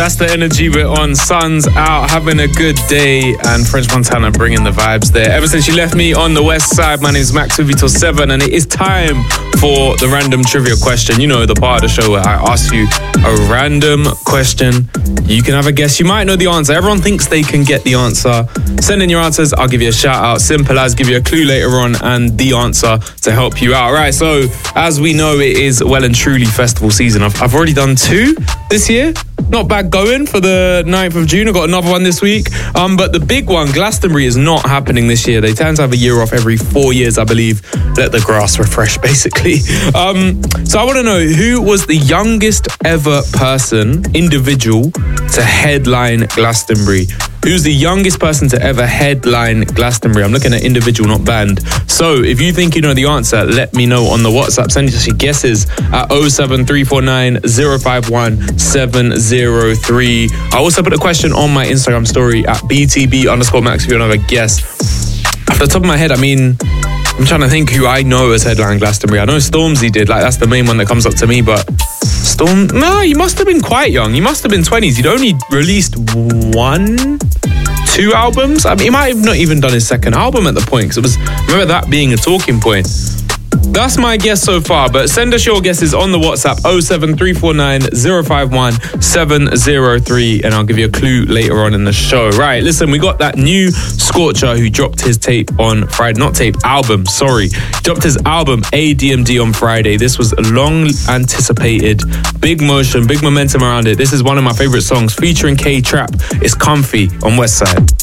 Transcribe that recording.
That's the energy we're on. Sun's out, having a good day, and French Montana bringing the vibes there. Ever since you left me on the west side, my name is Max with you till 7, and it is time for the random trivia question. You know, the part of the show where I ask you a random question. You can have a guess. You might know the answer. Everyone thinks they can get the answer. Send in your answers. I'll give you a shout out. Simple as, give you a clue later on and the answer to help you out. Right, so as we know, it is well and truly festival season. I've already done 2 this year. Not bad going for the 9th of June. I've got another one this week. But the big one, Glastonbury, is not happening this year. They tend to have a year off every 4 years, I believe. Let the grass refresh, basically. So I want to know, who was the youngest ever individual, to headline Glastonbury? Who's the youngest person to ever headline Glastonbury? I'm looking at individual, not band. So if you think you know the answer, let me know on the WhatsApp. Send us your guesses at 07349 051 703. I also put a question on my Instagram story at BTB_Max if you want to have a guess. Off the top of my head, I'm trying to think who I know as headline Glastonbury. I know Stormzy did, that's the main one that comes up to me, but no, you must have been quite young. You must have been 20s. You'd only released 2 albums. He might have not even done his second album at the point, because remember that being a talking point. That's my guess so far, but send us your guesses on the WhatsApp 07349 051 703, and I'll give you a clue later on in the show. Right, listen, we got that new Scorcher who dropped his album, dropped his album ADMD on Friday. This was long anticipated, big motion, big momentum around it. This is one of my favorite songs featuring K-Trap. It's Comfy on Westside.